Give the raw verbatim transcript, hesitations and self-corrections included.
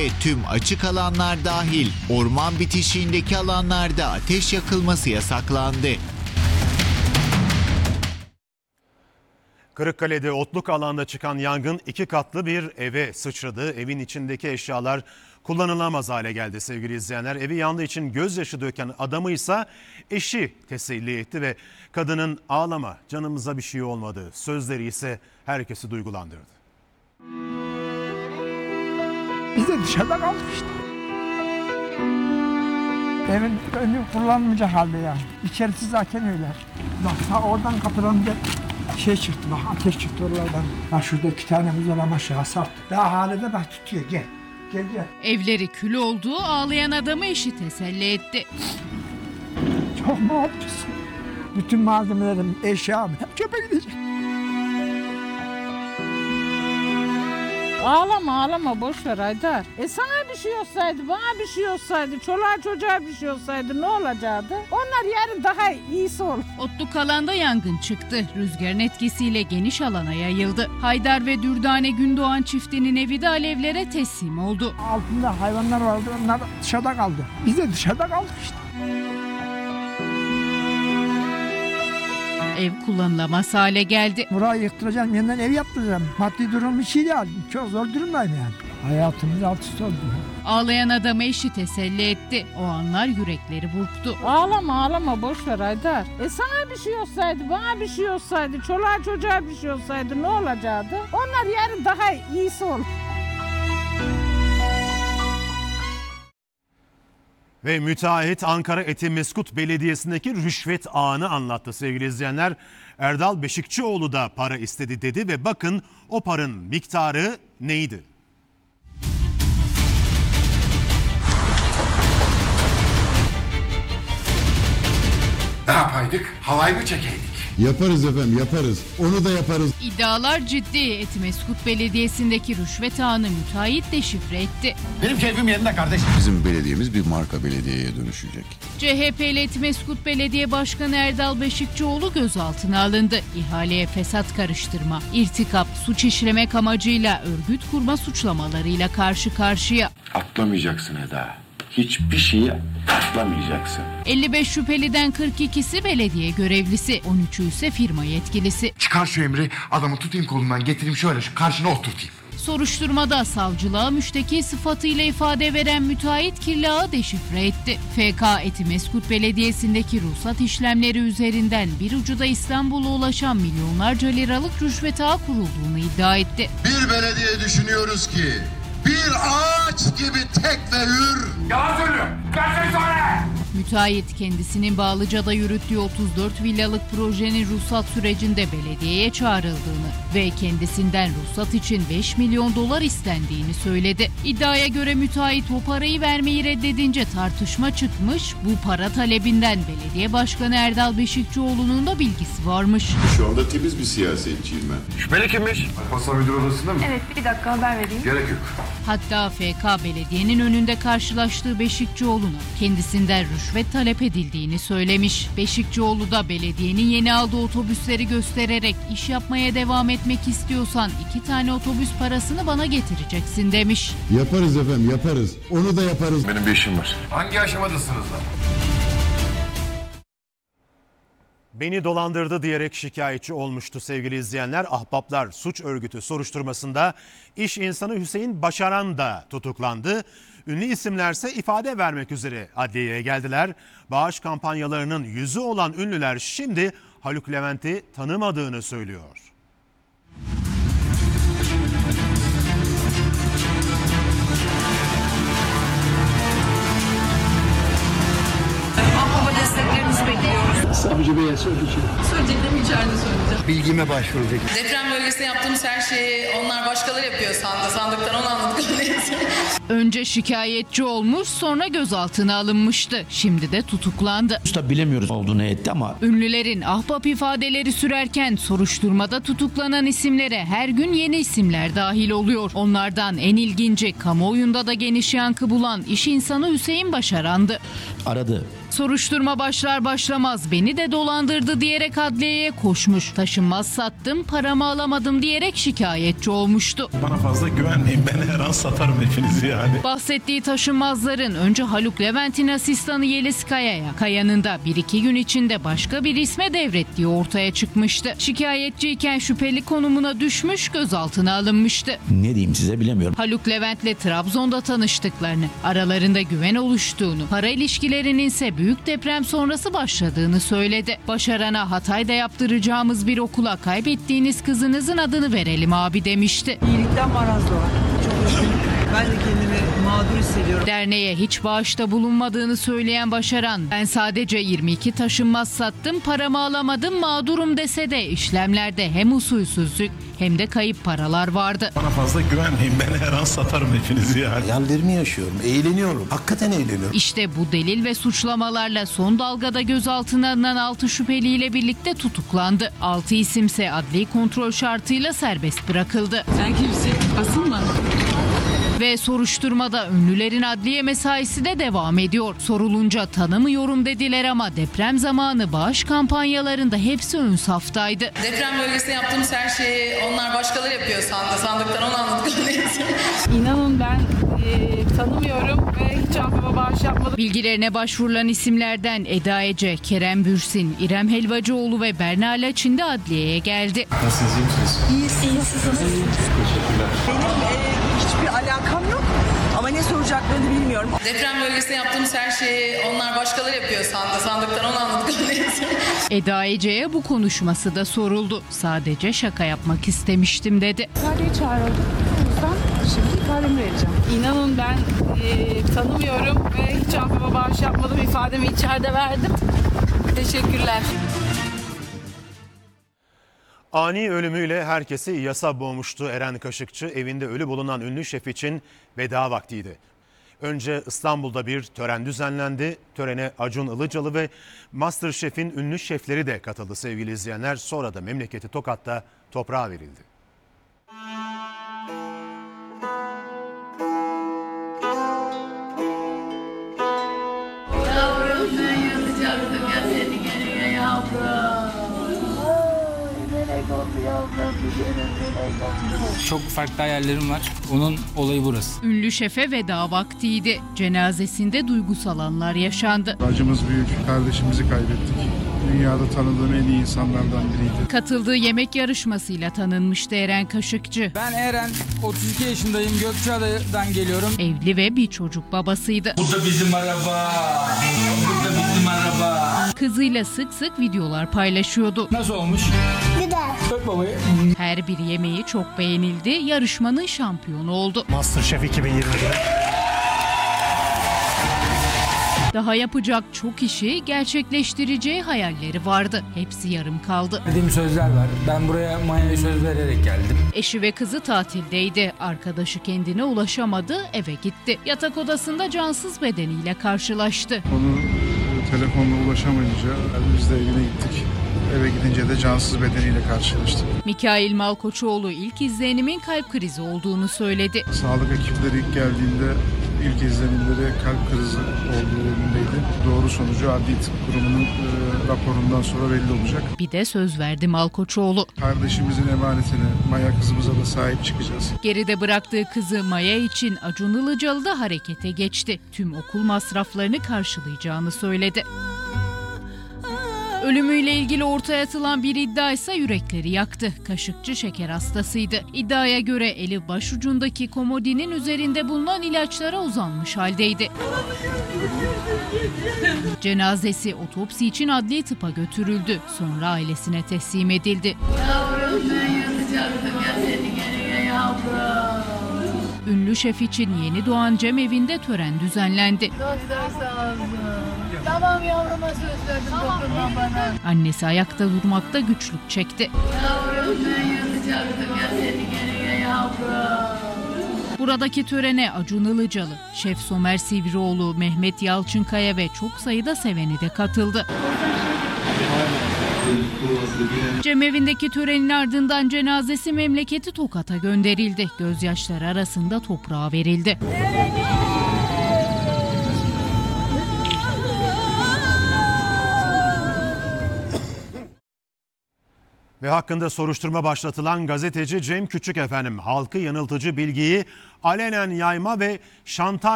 tüm açık alanlar dahil orman bitişiğindeki alanlarda ateş yakılması yasaklandı. Kırıkkale'de otluk alanda çıkan yangın iki katlı bir eve sıçradı. Evin içindeki eşyalar kullanılamaz hale geldi sevgili izleyenler. Evi yandığı için gözyaşı döken adamı ise eşi teselli etti ve kadının "ağlama, canımıza bir şey olmadı" sözleri ise herkesi duygulandırdı. Biz de dışarıda kaldık işte. Evin önü kullanılmayacak halde yani. İçerisi zaten öyle. Bak ta oradan kapıdan bir şey çıktı, bak ateş çıktı oralardan. Bak şurada iki tane muzolama aşağı sarttı. Daha hala da bak tutuyor, gel. Gel gel. Evleri kül olduğu ağlayan adamı eşi teselli etti. Çok mutluysun. Bütün malzemelerim, eşyam hep çöpe gidecek. Ağlama ağlama boş ver Haydar. E sana bir şey olsaydı, bana bir şey olsaydı, çoluğa çocuğa bir şey olsaydı ne olacaktı? Onlar yarın daha iyisi olur. Otluk alanda yangın çıktı. Rüzgarın etkisiyle geniş alana yayıldı. Haydar ve Dürdane Gündoğan çiftinin evi de alevlere teslim oldu. Altında hayvanlar vardı, onlar dışarıda kaldı. Biz de dışarıda kaldık işte. Ev kullanılamaz hale geldi. Burayı yıktıracağım, yeniden ev yaptıracağım. Maddi durum hiç iyi değil. Çok zor durumdayım yani. Hayatımız alt üst oldu. Ağlayan adamı eşi teselli etti. O anlar yürekleri burktu. Ağlama ağlama boş ver Haydar. E sana bir şey olsaydı, bana bir şey olsaydı, çoluğa çocuğa bir şey olsaydı ne olacaktı? Onlar yarın daha iyisi olur. Ve müteahhit Ankara Etimeskut Belediyesi'ndeki rüşvet ağını anlattı sevgili izleyenler. Erdal Beşikçioğlu da para istedi dedi ve bakın o paranın miktarı neydi? Ne yapaydık? Halay mı çekeydik? Yaparız efendim, yaparız. Onu da yaparız. İddialar ciddi. Etimeskut Belediyesi'ndeki rüşvet ağını müteahhit deşifre etti. Benim keyfim yerinde kardeşim. Bizim belediyemiz bir marka belediyeye dönüşecek. C H P'li Etimeskut Belediye Başkanı Erdal Beşikçioğlu gözaltına alındı. İhaleye fesat karıştırma, irtikap, suç işlemek amacıyla örgüt kurma suçlamalarıyla karşı karşıya. Atlamayacaksın Eda. Hiçbir şeyi atlamayacaksın. elli beş şüpheliden kırk ikisi belediye görevlisi, on üçü ise firma yetkilisi. Çıkar şu emri, adamı tutayım kolundan, getireyim şöyle şu karşına oturtayım. Soruşturmada savcılığa müşteki sıfatıyla ifade veren müteahhit kirli ağı deşifre etti. F K Etimeskut Belediyesi'ndeki ruhsat işlemleri üzerinden bir ucuda İstanbul'a ulaşan milyonlarca liralık rüşvet ağı kurulduğunu iddia etti. Bir belediye düşünüyoruz ki bir ağaç gibi tek ve hür. Yalan söylüyor. Gerçek söyle. Müteahhit kendisinin Bağlıca'da yürüttüğü otuz dört villalık projenin ruhsat sürecinde belediyeye çağrıldığını ve kendisinden ruhsat için beş milyon dolar istendiğini söyledi. İddiaya göre müteahhit o parayı vermeyi reddedince tartışma çıkmış, bu para talebinden belediye başkanı Erdal Beşikçioğlu'nun da bilgisi varmış. Şu anda temiz bir siyasetçiyim ben. Şüpheli kimmiş? Pasa müdür odasında mı? Evet, bir dakika haber vereyim. Gerek yok. Hatta F K belediyenin önünde karşılaştığı Beşikçioğlu'na kendisinden rüşvet talep edildiğini söylemiş. Beşikçioğlu da belediyenin yeni aldığı otobüsleri göstererek iş yapmaya devam etmek istiyorsan iki tane otobüs parasını bana getireceksin demiş. Yaparız efendim, yaparız. Onu da yaparız. Benim bir işim var. Hangi aşamadasınız lan? Beni dolandırdı diyerek şikayetçi olmuştu sevgili izleyenler. Ahbaplar Suç Örgütü soruşturmasında iş insanı Hüseyin Başaran da tutuklandı. Ünlü isimlerse ifade vermek üzere adliyeye geldiler. Bağış kampanyalarının yüzü olan ünlüler şimdi Haluk Levent'i tanımadığını söylüyor. Ama desteklerinizi bekliyoruz. Savcı Bey'e söyleyeceğim. Söyleyeceklerim içeride söyleyeceğim. Bilgime başvuracak. Deprem bölgesinde yaptığımız her şeyi onlar başkaları yapıyor sandı. Sandıktan onu anladık. Önce şikayetçi olmuş, sonra gözaltına alınmıştı. Şimdi de tutuklandı. Usta bilemiyoruz olduğunu etti ama. Ünlülerin ahbap ifadeleri sürerken soruşturmada tutuklanan isimlere her gün yeni isimler dahil oluyor. Onlardan en ilginci kamuoyunda da geniş yankı bulan iş insanı Hüseyin Başaran'dı. Aradı. Soruşturma başlar başlamaz beni de dolandırdı diyerek adliyeye koşmuş. Taşınmaz sattım, paramı alamadım diyerek şikayetçi olmuştu. Bana fazla güvenmeyin, ben her an satarım hepinizi yani. Bahsettiği taşınmazların önce Haluk Levent'in asistanı Yeliz Kaya'ya, Kaya'nın da bir iki gün içinde başka bir isme devrettiği ortaya çıkmıştı. Şikayetçiyken şüpheli konumuna düşmüş, gözaltına alınmıştı. Ne diyeyim size bilemiyorum. Haluk Levent'le Trabzon'da tanıştıklarını, aralarında güven oluştuğunu, para ilişkilerinin ise büyük deprem sonrası başladığını söyledi. Başaran'a Hatay'da yaptıracağımız bir okula kaybettiğiniz kızınızın adını verelim abi demişti. İyilikten maraz doğar. Çok üzgünüm. Ben de kendimi mağdur hissediyorum. Derneğe hiç bağışta bulunmadığını söyleyen Başaran, ben sadece yirmi iki taşınmaz sattım, paramı alamadım, mağdurum dese de işlemlerde hem usulsüzlük hem de kayıp paralar vardı. Bana fazla güvenmeyin, ben her an satarım hepinizi yani. Hayallerimi yaşıyorum, eğleniyorum. Hakikaten eğleniyorum. İşte bu delil ve suçlamalarla son dalgada gözaltına alınan altı şüpheliyle birlikte tutuklandı. altı isimse adli kontrol şartıyla serbest bırakıldı. Sen kimsin? Asıl mı? Ve soruşturmada ünlülerin adliye mesaisi de devam ediyor. Sorulunca tanımıyorum dediler ama deprem zamanı bağış kampanyalarında hepsi ön saftaydı. Deprem bölgesinde yaptığımız her şeyi onlar başkaları yapıyor sandı. Sandıktan onu anladık. İnanın ben e, tanımıyorum ve hiç aklıma bağış yapmadım. Bilgilerine başvurulan isimlerden Eda Ece, Kerem Bürsin, İrem Helvacıoğlu ve Berna Laçin de adliyeye geldi. Nasılsınız, iyi misiniz? İyiyiz, iyiyiz. Teşekkürler. Benim e, hiçbir alakam yok ama ne soracaklarını bilmiyorum. Deprem bölgesinde yaptığımız her şeyi onlar başkaları yapıyor sandı. Sandıktan onu anladık. Eda Ece'ye bu konuşması da soruldu. Sadece şaka yapmak istemiştim dedi. Sadece çağrıldım. O yüzden şimdi ifademi vereceğim. İnanın ben e, tanımıyorum ve hiç aklıma bağış yapmadım. İfademi içeride verdim. Teşekkürler. Ani ölümüyle herkesi yasa boğmuştu Eren Kaşıkçı. Evinde ölü bulunan ünlü şef için veda vaktiydi. Önce İstanbul'da bir tören düzenlendi. Törene Acun Ilıcalı ve MasterChef'in ünlü şefleri de katıldı sevgili izleyenler. Sonra da memleketi Tokat'ta toprağa verildi. Yavrum ben yatacaktım ya seni geriye yavrum. Çok farklı hayallerim var. Onun olayı burası. Ünlü şefe veda vaktiydi. Cenazesinde duygusal anlar yaşandı. Acımız büyük. Kardeşimizi kaybettik. Dünyada tanıdığım en iyi insanlardan biriydi. Katıldığı yemek yarışmasıyla tanınmıştı Eren Kaşıkçı. Ben Eren, otuz iki yaşındayım. Gökçeada'dan geliyorum. Evli ve bir çocuk babasıydı. Bu da bizim araba. Bu da bizim araba. Kızıyla sık sık videolar paylaşıyordu. Nasıl olmuş? Güzel. Öp babayı. Her bir yemeği çok beğenildi. Yarışmanın şampiyonu oldu. MasterChef iki bin yirmi bir. Daha yapacak çok işi, gerçekleştireceği hayalleri vardı. Hepsi yarım kaldı. Dediğim sözler var. Ben buraya Maya'ya söz vererek geldim. Eşi ve kızı tatildeydi. Arkadaşı kendine ulaşamadı, eve gitti. Yatak odasında cansız bedeniyle karşılaştı. Onu e, telefonla ulaşamayınca biz de evine gittik. Eve gidince de cansız bedeniyle karşılaştık. Mikail Malkoçoğlu ilk izlenimin kalp krizi olduğunu söyledi. Sağlık ekipleri ilk geldiğinde ilk izlenimleri kalp krizi olduğu yönündeydi. Doğru sonucu Adli Tıp Kurumu'nun e, raporundan sonra belli olacak. Bir de söz verdi Malkoçoğlu. Kardeşimizin emanetine, Maya kızımıza da sahip çıkacağız. Geride bıraktığı kızı Maya için Acun Ilıcalı da harekete geçti. Tüm okul masraflarını karşılayacağını söyledi. Ölümüyle ilgili ortaya atılan bir iddia ise yürekleri yaktı. Kaşıkçı şeker hastasıydı. İddiaya göre eli başucundaki komodinin üzerinde bulunan ilaçlara uzanmış haldeydi. Cenazesi otopsi için adli tıpa götürüldü. Sonra ailesine teslim edildi. Yavrum ben yatacaktım ya seni geriye yavrum. Ünlü şef için yeni doğan cemevinde tören düzenlendi. Doktor sağ olsun. Tamam yavruma söz verdim dokunma bana. Annesi ayakta durmakta güçlük çekti. Yavrum ben yatacaktım ya seni geriye yavrum. Buradaki törene Acun Ilıcalı, Şef Somer Sivrioğlu, Mehmet Yalçınkaya ve çok sayıda seveni de katıldı. Cemevindeki törenin ardından cenazesi memleketi Tokat'a gönderildi. Gözyaşları arasında toprağa verildi. Ve hakkında soruşturma başlatılan gazeteci Cem Küçük efendim halkı yanıltıcı bilgiyi alenen yayma ve şantaj